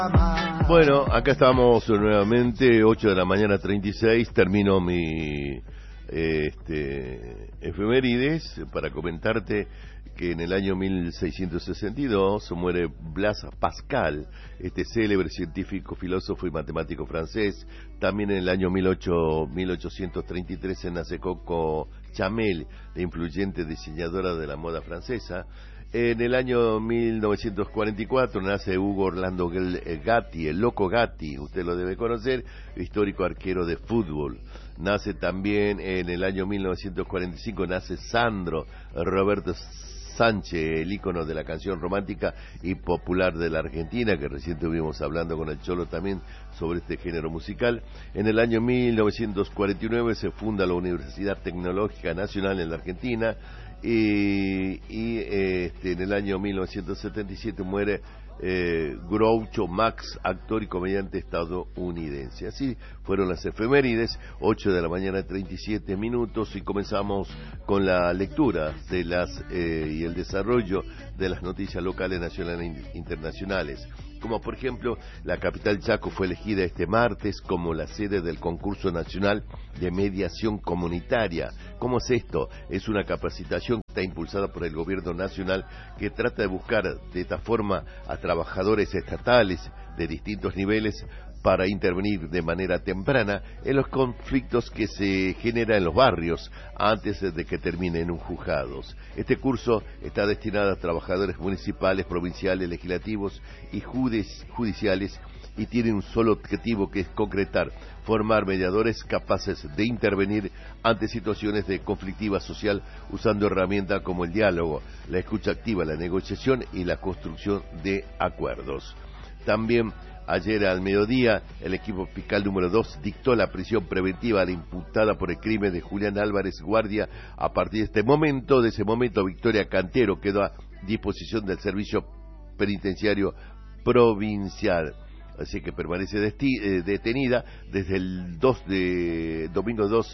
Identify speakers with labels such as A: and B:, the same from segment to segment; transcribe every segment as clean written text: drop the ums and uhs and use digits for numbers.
A: Bueno, acá estamos nuevamente, 8 de la mañana 36, termino mi efemérides para comentarte que en el año 1662 muere Blaise Pascal, este célebre científico, filósofo y matemático francés. También en el año 1833 nace Coco Chanel, la influyente diseñadora de la moda francesa. En el año 1944 nace Hugo Orlando Gatti, el Loco Gatti, usted lo debe conocer, histórico arquero de fútbol. Nace también en el año 1945, nace Sandro Roberto Sánchez, el ícono de la canción romántica y popular de la Argentina, que recién estuvimos hablando con el Cholo también sobre este género musical. En el año 1949 se funda la Universidad Tecnológica Nacional en la Argentina. En el año 1977 muere Groucho Marx, actor y comediante estadounidense. Así fueron las efemérides, 8 de la mañana 37 minutos, y comenzamos con la lectura de y el desarrollo de las noticias locales, nacionales e internacionales. Como por ejemplo, la capital Chaco fue elegida este martes como la sede del concurso nacional de mediación comunitaria. ¿Cómo es esto? Es una capacitación que está impulsada por el gobierno nacional, que trata de buscar de esta forma a trabajadores estatales de distintos niveles para intervenir de manera temprana en los conflictos que se generan en los barrios antes de que terminen en un juzgados. Este curso está destinado a trabajadores municipales, provinciales, legislativos y judiciales, y tiene un solo objetivo, que es concretar, formar mediadores capaces de intervenir ante situaciones de conflictiva social usando herramientas como el diálogo, la escucha activa, la negociación y la construcción de acuerdos. También ayer al mediodía, el equipo fiscal número 2 dictó la prisión preventiva a la imputada por el crimen de Julián Álvarez Guardia. A partir de ese momento, Victoria Cantero quedó a disposición del Servicio Penitenciario Provincial. Así que permanece detenida desde el domingo 2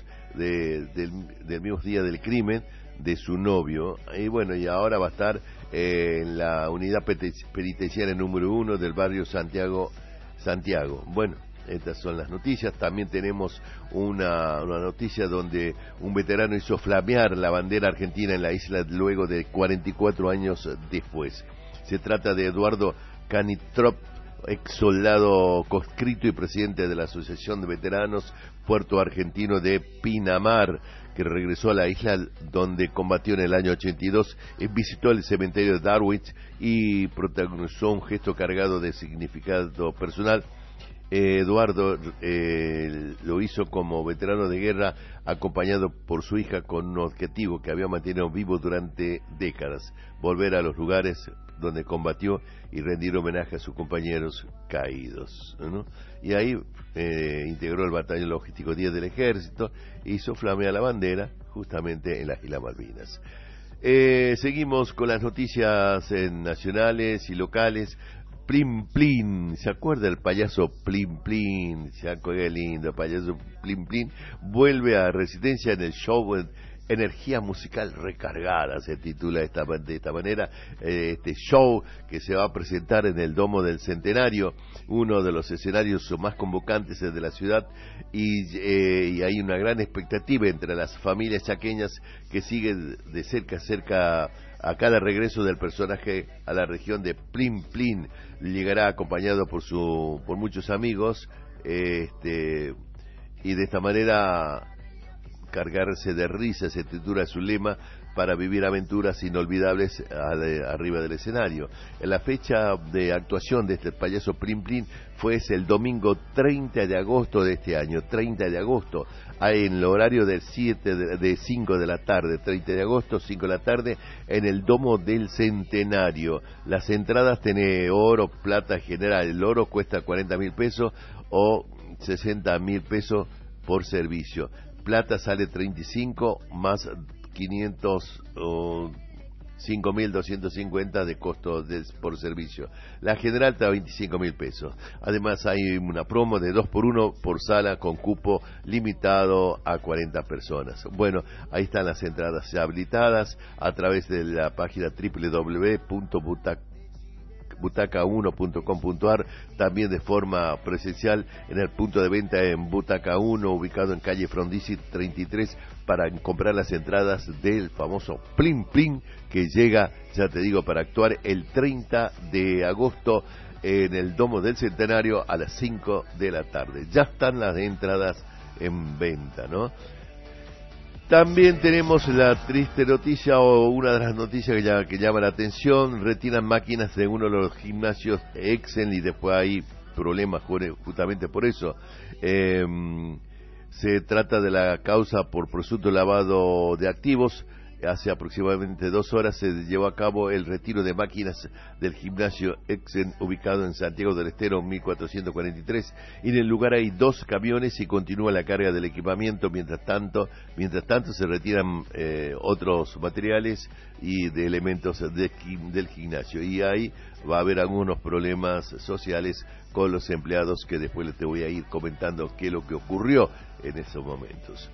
A: del mismo día del crimen de su novio. Y bueno, y ahora va a estar en la unidad penitenciaria número 1 del barrio Santiago. Bueno, estas son las noticias. También tenemos una noticia donde un veterano hizo flamear la bandera argentina en la isla luego de 44 años después. Se trata de Eduardo Canitrop, ex soldado conscripto y presidente de la Asociación de Veteranos Puerto Argentino de Pinamar, que regresó a la isla donde combatió en el año 82, visitó el cementerio de Darwich y protagonizó un gesto cargado de significado personal. Eduardo lo hizo como veterano de guerra, acompañado por su hija, con un objetivo que había mantenido vivo durante décadas: volver a los lugares donde combatió y rendir homenaje a sus compañeros caídos, ¿no? Y ahí integró el batallón logístico 10 del ejército, hizo flamear la bandera justamente en las Islas Malvinas. Seguimos con las noticias nacionales y locales. Plim Plin, ¿se acuerda el payaso Plim Plin? ¿Se acuerda el lindo payaso Plim Plin? Vuelve a Resistencia en el show Energía Musical Recargada, se titula de esta manera, este show que se va a presentar en el Domo del Centenario, uno de los escenarios más convocantes de la ciudad, y hay una gran expectativa entre las familias chaqueñas que siguen de cerca a cada regreso del personaje a la región de Plim Plin. Llegará acompañado por muchos amigos, y de esta manera cargarse de risa, se titula su lema, para vivir aventuras inolvidables arriba del escenario. En la fecha de actuación de este payaso Plim Plin fue el domingo 30 de agosto de este año, 30 de agosto, en el horario de 5 de la tarde, 30 de agosto, 5 de la tarde, en el Domo del Centenario. Las entradas tienen oro, plata general. El oro cuesta 40.000 pesos o 60.000 pesos por servicio. Plata sale 35 más 500 o 5.250 de costo por servicio. La general está a 25.000 pesos. Además hay una promo de 2x1 por sala con cupo limitado a 40 personas. Bueno, ahí están las entradas habilitadas a través de la página butaca1.com.ar, también de forma presencial en el punto de venta en Butaca 1, ubicado en calle Frondizi 33, para comprar las entradas del famoso Plin Plin, que llega, ya te digo, para actuar el 30 de agosto en el Domo del Centenario a las 5 de la tarde. Ya están las entradas en venta, ¿no? También tenemos la triste noticia, o una de las noticias que llama la atención: retiran máquinas de uno de los gimnasios Excel y después hay problemas justamente por eso. Se trata de la causa por presunto lavado de activos. Hace aproximadamente 2 horas se llevó a cabo el retiro de máquinas del gimnasio Exen, ubicado en Santiago del Estero 1443, y en el lugar hay 2 camiones y continúa la carga del equipamiento. Mientras tanto se retiran otros materiales y de elementos del gimnasio, y ahí va a haber algunos problemas sociales con los empleados, que después te voy a ir comentando qué es lo que ocurrió en esos momentos.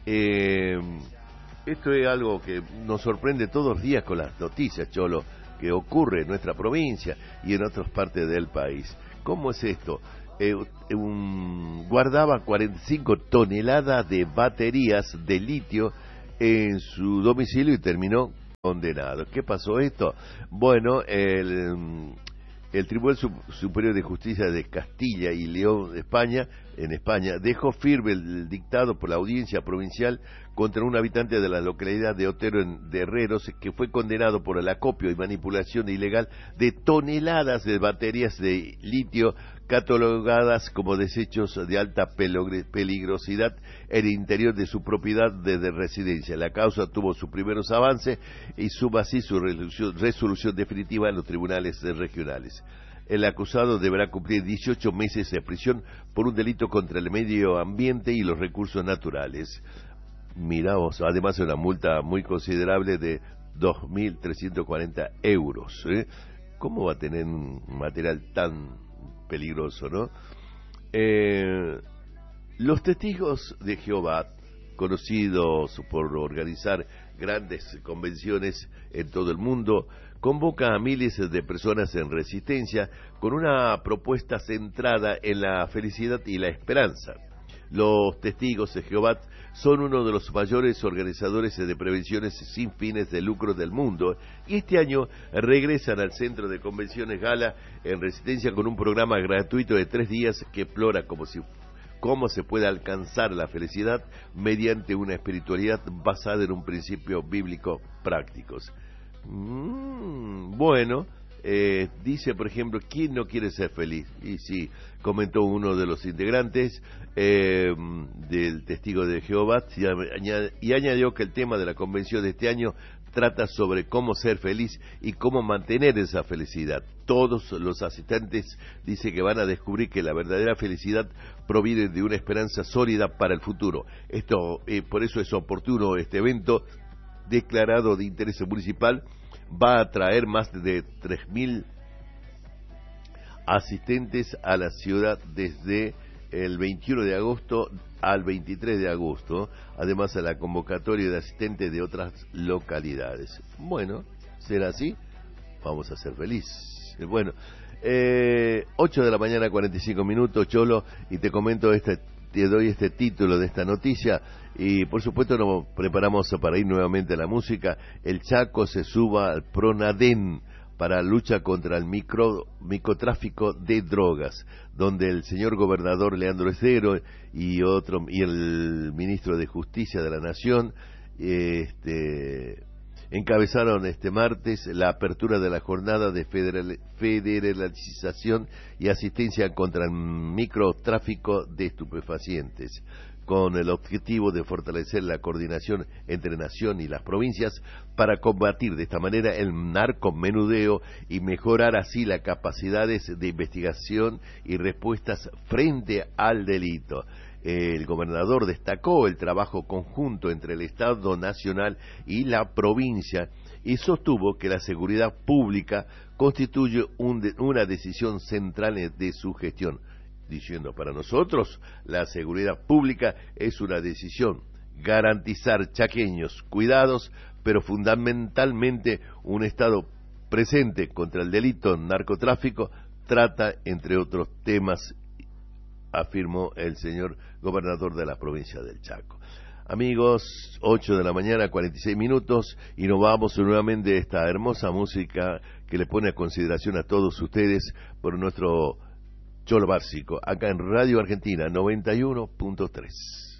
A: Esto es algo que nos sorprende todos los días con las noticias, Cholo, que ocurre en nuestra provincia y en otras partes del país. ¿Cómo es esto? Guardaba 45 toneladas de baterías de litio en su domicilio y terminó condenado. ¿Qué pasó esto? Bueno, el Tribunal Superior de Justicia de Castilla y León de España, en España, dejó firme el dictado por la audiencia provincial contra un habitante de la localidad de Otero de Herreros, que fue condenado por el acopio y manipulación ilegal de toneladas de baterías de litio catalogadas como desechos de alta peligrosidad en el interior de su propiedad de residencia. La causa tuvo sus primeros avances y suma así su resolución definitiva en los tribunales regionales. El acusado deberá cumplir 18 meses de prisión por un delito contra el medio ambiente y los recursos naturales. Mirá vos, además de una multa muy considerable de 2.340 euros. ¿Cómo va a tener un material tan peligroso, no? Los testigos de Jehová, conocidos por organizar grandes convenciones en todo el mundo, convoca a miles de personas en resistencia con una propuesta centrada en la felicidad y la esperanza. Los testigos de Jehová son uno de los mayores organizadores de prevenciones sin fines de lucro del mundo, y este año regresan al Centro de Convenciones Gala en Resistencia con un programa gratuito de 3 días que explora cómo se puede alcanzar la felicidad mediante una espiritualidad basada en un principio bíblico prácticos. Bueno, dice, por ejemplo, ¿quién no quiere ser feliz? Y sí, comentó uno de los integrantes del Testigo de Jehová, y añadió que el tema de la convención de este año trata sobre cómo ser feliz y cómo mantener esa felicidad. Todos los asistentes dicen que van a descubrir que la verdadera felicidad proviene de una esperanza sólida para el futuro. Por eso es oportuno este evento, declarado de interés municipal. Va a atraer más de 3.000 asistentes a la ciudad desde el 21 de agosto al 23 de agosto, además a la convocatoria de asistentes de otras localidades. Bueno, ¿será así? Vamos a ser felices. Bueno, 8 de la mañana, 45 minutos, Cholo, y te comento te doy este título de esta noticia, y por supuesto nos preparamos para ir nuevamente a la música. El Chaco se suba al PRONADEN para lucha contra el microtráfico de drogas, donde el señor gobernador Leandro Esdero y el ministro de Justicia de la Nación encabezaron este martes la apertura de la jornada de federalización y asistencia contra el microtráfico de estupefacientes, con el objetivo de fortalecer la coordinación entre Nación y las provincias para combatir de esta manera el narcomenudeo y mejorar así las capacidades de investigación y respuestas frente al delito. El gobernador destacó el trabajo conjunto entre el Estado Nacional y la provincia y sostuvo que la seguridad pública constituye una decisión central de su gestión, diciendo: para nosotros la seguridad pública es una decisión, garantizar chaqueños cuidados, pero fundamentalmente un Estado presente contra el delito narcotráfico trata, entre otros temas, afirmó el señor gobernador de la provincia del Chaco. Amigos, 8 de la mañana, 46 minutos, y nos vamos nuevamente de esta hermosa música que le pone a consideración a todos ustedes por nuestro Cholo Básico, acá en Radio Argentina 91.3.